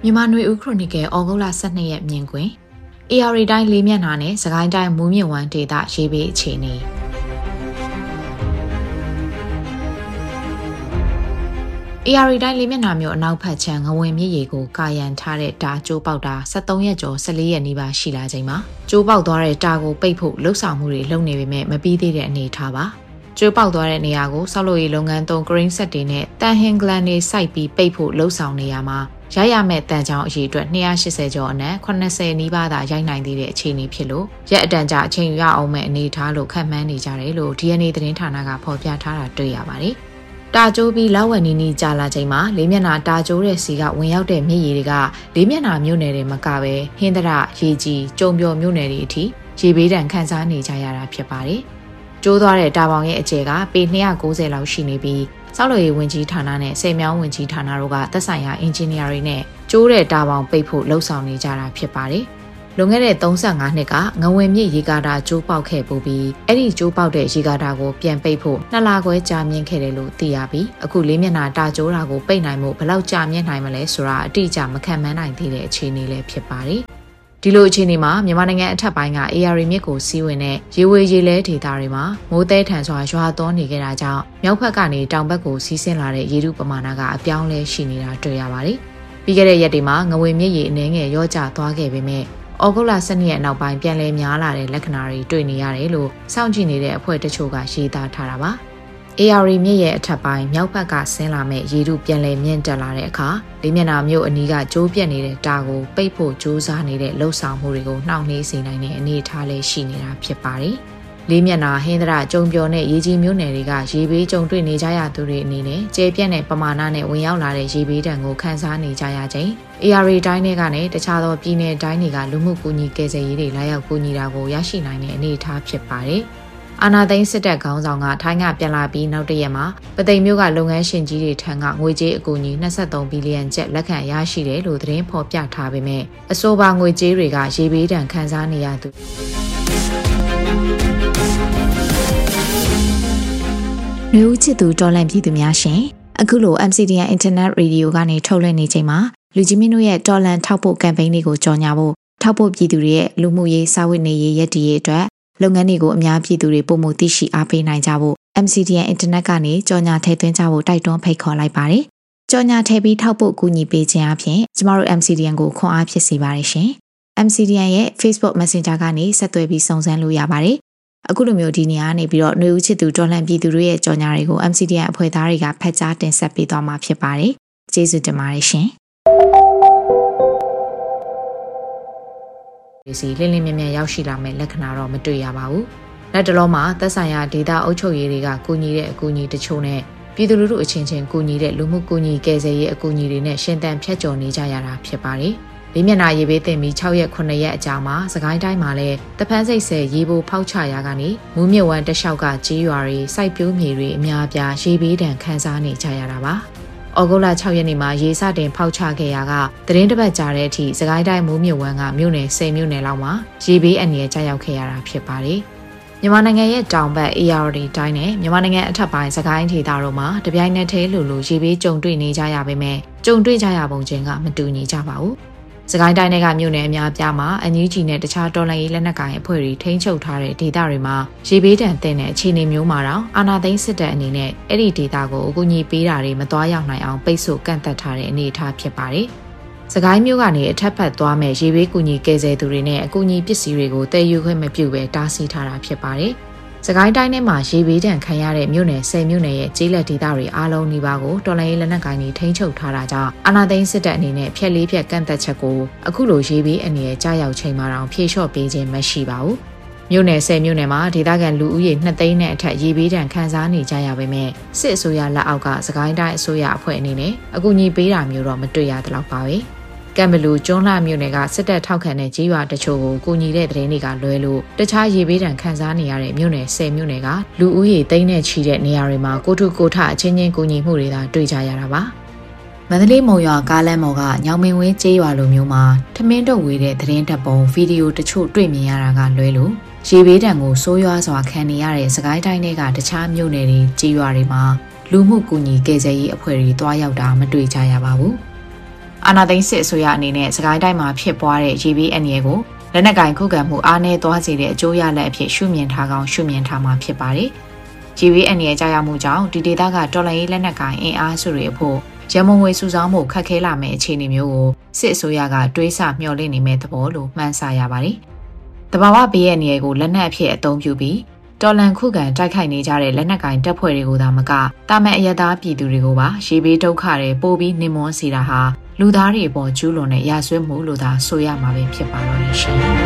မြန်မာနွေဦးခရိုနီကယ်ဩဂုတ်လ12ရက်မြင်ကွင်း AR တိုင်းလေးမျက်နှာနဲ့စကိုင်းတိုင်းမူးမြင့်ဝမ်းဒေသရေးပေးအခြေအနေ AR တိုင်းလေးမျက်နှာမျိုးအနောက်ဖက်ခြမ်းငဝင်မြစ်ရေကိုကာယံထားတဲ့တာကျိုးပေါက်တာ73ရက်ကျော်14ရက်နီးပါးရှိလာချိန်မှာကျိုးပေါက်သွားတဲ့တာကိုပိတ်ဖို့လှုပ်ဆောင်မှုတွေလုပ်နေပေမဲ့မပြီးသေးတဲ့အနေအထားပါကျိုးပေါက်သွားတဲ့နေရာကိုဆောက်လုပ်ရေးလုပ်ငန်းသုံး green set တွေနဲ့တန်ဟင်ဂလန်တွေစိုက်ပြီးပိတ်ဖို့လှုပ်ဆောင်နေရမှာရရမဲ့တန်ချောင်းအရေးအတွက်280ကျော်အနက်80နီးပါးသာရိုက်နိုင်သေးတဲ့အခြေအနေဖြစ်လို့ရက်အတန်ကြာအချိန်ရအောင်မဲ့အနေအထားလို့ခန့်မှန်းနေကြတယ်လို့ DNA သတင်းဌာနကဖော်ပြထားတာတွေ့ရပါတယ်။တာကျိုးပြီးလောက်ဝက်နီနီကြာလာချိန်မှာလေးမျက်နှာတာကျိုးတဲ့စီကဝင်ရောက်တဲ့မြစ်ရည်တွေကလေးမျက်နှာမြို့နယ်တွေမကပဲဟင်းသရရေကြီးကျုံပျော်မြို့နယ်တွေအထိရေဘေးဒဏ်ခံစားနေကြရတာဖြစ်ပါတယ်။ကျိုးသွားတဲ့တာပေါင်ရဲ့အကျယ်ကပေ290လောက်ရှိနေပြီးဆောက်လုပ်ရေးဝန်ကြီးဌာနနဲ့ဆယ်မြောင်းဝန်ကြီးဌာနတို့ကသက်ဆိုင်ရာအင်ဂျင်နီယာတွေနဲ့ကျိုးတဲ့တာပေါင်ပိတ်ဖို့လှုံ့ဆော်နေကြတာဖြစ်ပါတယ်။လွန်ခဲ့တဲ့35နှစ်ကငဝင်မြစ်ရေကာတာကျိုးပေါက်ခဲ့ပူပြီးအဲ့ဒီကျိုးပေါက်တဲ့ရေကာတာကိုပြန်ပိတ်ဖို့2လခွဲကြာမြင့်ခဲ့တယ်လို့သိရပြီးအခုလေးမျက်နှာတာကျိုးတာကိုပိတ်နိုင်မှုဘယ်လောက်ကြာမြင့်နိုင်မလဲဆိုတာအတိအကျမခံမှန်းနိုင်သေးတဲ့အခြေအနေလည်းဖြစ်ပါတယ်။ဒီလိုအခြေအနေမှာမြန်မာနိုင်ငံအထက်ပိုင်းက AR မြစ်ကိုစီးဝင်တဲ့ရေဝေရေလဲဒေသတွေမှာမိုးသဲထန်စွာရွာသွန်းနေကြတာကြောင့်မြောက်ဘက်ကနေတောင်ဘက်ကိုစီးဆင်းလာတဲ့ရေထုပမာဏကအပြောင်းလဲရှိနေတာတွေ့ရပါတယ်။ပြီးခဲ့တဲ့ရက်တွေမှာငွေမြစ်ရေအနှဲငယ်ရောကျသွားခဲ့ပေမဲ့ဩဂုတ်လ12ရက်နောက်ပိုင်းပြန်လည်များလာတဲ့လက္ခဏာတွေတွေ့နေရတယ်လို့စောင့်ကြည့်နေတဲ့အဖွဲ့တချို့ကရေးသားထားတာပါ။ AR မြစ်ရဲ့အထက်ပိုင်းမြောက်ဘက်ကဆင်းလာမဲ့ရေထုပြန်လည်မြင့်တက်လာတဲ့အခါလေးမျက်နှာမြို့အနီးကကျိုးပြက်နေတဲ့တာကိုပိတ်ဖို့ကြိုးစားနေတဲ့လှုပ်ဆောင်မှုတွေကိုနှောင့်နှေးစေနိုင်တဲ့အနေအထားလေးရှိနေတာဖြစ်ပါတယ်။လေးမျက်နှာဟင်းသရကျုံပျော်နဲ့ရေကြီးမြို့နယ်တွေကရေဘေးကြုံတွေ့နေကြရသူတွေအနေနဲ့ကျဲပြက်တဲ့ပမာဏနဲ့ဝင်ရောက်လာတဲ့ရေဘေးဒဏ်ကိုခံစားနေကြရချိန် AR တိုင်းတွေကနဲ့တခြားသောပြည်နယ်တိုင်းတွေကလူမှုကူညီကယ်ဆယ်ရေးတွေလာရောက်ကူညီတာကိုရရှိနိုင်တဲ့အနေအထားဖြစ်ပါတယ်။အာနာသိန်းစစ်တပ်ခေါင်းဆောင်ကထိုင်းကပြန်လာပြီးနောက်တရက်မှာပသိမ်မြို့ကလုပ်ငန်းရှင်ကြီးတွေထံကငွေကြေးအကူအညီ23ဘီလီယံကျပ်လက်ခံရရှိတယ်လို့သတင်းဖော်ပြထားပေမဲ့အဆိုပါငွေကြေးတွေကရေဘေးဒဏ်ခံစားနေရသူလူဦးချစ်သူတော်လန့်ပြည်သူများရှင်အခုလို MCDN Internet Radio ကနေထုတ်လွှင့်နေချိန်မှာလူကြီးမင်းတို့ရဲ့တော်လန့်ထောက်ဖို့ကမ်ပိန်းလေးကိုကြော်ညာဖို့ထောက်ဖို့ပြည်သူတွေရဲ့လူမှုရေးစာဝတ်နေရေးရည်တည်ရေးအတွက်လုပ်ငန်းတွေကိုအများပြည်သူတွေပုံမှုသိရှိအားပေးနိုင်ကြဖို့ MCDN Internet ကနေကြော်ညာထည့်သွင်းကြဖို့တိုက်တွန်းဖိတ်ခေါ်လိုက်ပါတယ်။ကြော်ညာထည့်ပြီးထောက်ဖို့ကူညီပေးခြင်းအပြင်ကျမတို့ MCDN ကိုခွန်အားဖြစ်စေပါတယ်ရှင်။ MCDN ရဲ့ Facebook Messenger ကနေဆက်သွယ်ပြီးစုံစမ်းလို့ရပါတယ်။အခုလိုမျိုးဒီနေရာကနေပြီးတော့ຫນွေဦးချစ်သူတော်လှန်ပြည်သူတွေရဲ့ကြော်ညာတွေကို MCDN အဖွဲ့သားတွေကဖတ်ကြားတင်ဆက်ပေးသွားမှာဖြစ်ပါတယ်။ကျေးဇူးတင်ပါတယ်ရှင်။ဒီစီလင်းလင်းမြဲမြဲရောက်ရှိလာမဲ့လက္ခဏာတော့မတွေ့ရပါဘူး။လက်တလုံးမှာသက်ဆိုင်ရာဒေတာအုပ်ချုပ်ရေးတွေကကူညီတဲ့အကူအညီတချို့နဲ့ပြည်သူလူထုအချင်းချင်းကူညီတဲ့လူမှုကူညီကယ်ဆယ်ရေးအကူအညီတွေနဲ့ရှင်သန်ဖြတ်ကျော်နေကြရတာဖြစ်ပါတယ်။လေးမျက်နှာရေဘေးတင်ပြီး6ရက်9ရက်အကြာမှာစကိုင်းတိုင်းမှာလည်းတဖန်းစိတ်ဆယ်ရေပိုဖောက်ချရာကနေမူးမြစ်ဝမ်းတလျှောက်ကကြေးရွာတွေစိုက်ပျိုးမြေတွေအများအပြားရေဘေးဒဏ်ခံစားနေကြရတာပါ။ဩဂုတ်လ6ရက်နေ့မှာရေစတင်ဖောက်ချခဲ့ရာကသတင်းတစ်ပတ်ကြာတဲ့အထိစကိုင်းတိုင်းမူးမြစ်ဝမ်းကမြို့နယ်10မြို့နယ်လောက်မှာရေဘေးအန္တရာယ်ကျရောက်ခဲ့ရတာဖြစ်ပါတယ်။မြန်မာနိုင်ငံရဲ့တောင်ဘက် AR တိုင်းနဲ့မြန်မာနိုင်ငံအထက်ပိုင်းစကိုင်းဒေသတို့မှာတပြိုင်နက်တည်းလိုရေဘေးကြုံတွေ့နေကြရပေမဲ့ကြုံတွေ့ကြရပုံချင်းကမတူညီကြပါဘူး။စကိုင်းတိုင်းကမြို့နယ်အများပြားမှာအန်ယူဂျီနဲ့တခြားတော်လှန်ရေးလက်နက်ကိုင်အဖွဲ့တွေထိန်းချုပ်ထားတဲ့ဒေသတွေမှာရေဘေးဒဏ်သင့်တဲ့အခြေအနေမျိုးမှာတော့အာဏာသိမ်းစစ်တပ်အနေနဲ့အဲ့ဒီဒေသကိုအကူအညီပေးတာတွေမသွားရောက်နိုင်အောင်ပိတ်ဆို့ကန့်သတ်ထားတဲ့အနေအထားဖြစ်ပါတယ်။စကိုင်းမြို့ကနေအထက်ဘက်သွားမဲ့ရေဘေးကူညီကယ်ဆယ်သူတွေနဲ့အကူအညီပစ္စည်းတွေကိုတည်ယူခွင့်မပြုဘဲတားဆီးထားတာဖြစ်ပါတယ်။စကိုင်းတိုင်းထဲမှာရေဘေးဒဏ်ခံရတဲ့မြို့နယ်10မြို့နယ်ရဲ့ကျေးလက်ဒေသတွေအားလုံးဒီပါကိုတော်လှန်ရေးလက်နက်ကိုင်တွေထိန်းချုပ်ထားတာကြောင့်အာဏာသိမ်းစစ်တပ်အနေနဲ့ဖျက်လေးဖျက်ကန့်သက်ချက်ကိုအခုလိုရေဘေးအနေနဲ့ကြားရောက်ချိန်မှာတောင်ဖြေလျှော့ပေးခြင်းမရှိပါဘူး။မြို့နယ်10မြို့နယ်မှာဒေသခံလူဦးရေ2သိန်းနဲ့အထက်ရေဘေးဒဏ်ခံစားနေကြရပေမဲ့စစ်အစိုးရလက်အောက်ကစကိုင်းတိုင်းအစိုးရအဖွဲ့အနေနဲ့အကူအညီပေးတာမျိုးတော့မတွေ့ရသလောက်ပါပဲ။ကံဘလူကျွန်းလှမြို့နယ်ကစစ်တပ်ထောက်ခံတဲ့ကြေးရွာတချို့ကိုကူညီတဲ့သတင်းတွေကလွဲလို့တခြားရေဘေးဒဏ်ခံစားနေရတဲ့မြို့နယ်10မြို့နယ်ကလူဦးရေသိန်းနဲ့ချီတဲ့နေရာတွေမှာကိုထုကိုထအချင်းချင်းကူညီမှုတွေသာတွေ့ကြရတာပါ။မန္တလေးမုံရွာကားလမ်းပေါ်ကညောင်မင်းဝင်းကြေးရွာလိုမျိုးမှာထမင်းတုပ်ဝေတဲ့သတင်းတပ်ပုံဗီဒီယိုတချို့တွေ့မြင်ရတာကလွဲလို့ရေဘေးဒဏ်ကိုဆိုးရွားစွာခံနေရတဲ့စကိုင်းတိုင်းတွေကတခြားမြို့နယ်တွေကြေးရွာတွေမှာလူမှုကူညီကယ်ဆယ်ရေးအဖွဲ့တွေတွားရောက်တာမတွေ့ကြရပါဘူး။အာဏာသိမ်းစစ်အစိုးရအနေနဲ့စကိုင်းတိုင်းမှာဖြစ်ပွားတဲ့ GB အန်ရကိုလက်နက်ကင်ခုခံမှုအားနည်းသွားစေတဲ့အကျိုးရလဒ်အဖြစ်ရှုမြင်ထားကောင်းရှုမြင်ထားမှာဖြစ်ပါတယ်။ GB အန်ရကြာရမှုကြောင့်ဒီဒေသကတော်လှန်ရေးလက်နက်ကင်အင်အားစုတွေအဖို့ရမုံငွေစုဆောင်းမှုခက်ခဲလာမယ့်အခြေအနေမျိုးကိုစစ်အစိုးရကတွေးဆမျှော်လင့်နေမဲ့သဘောလို့မှန်းဆရပါတယ်။တဘာဝဘေးရဲ့နေရာကိုလက်နက်အဖြစ်အသုံးပြုပြီးတော်လန်ခုခံတိုက်ခိုက်နေကြတဲ့လက်နက်ကင်တပ်ဖွဲ့တွေကိုသာမကတာမန်အရသားပြည်သူတွေကိုပါရေဘေးဒုက္ခတွေပို့ပြီးနှိမ်မွန်းစေတာဟာလူသားတွေအပေါ်ကျူးလွန်တဲ့ရာဇဝတ်မှုလို့သာဆိုရမှာပဲဖြစ်ပါတော့ရှင်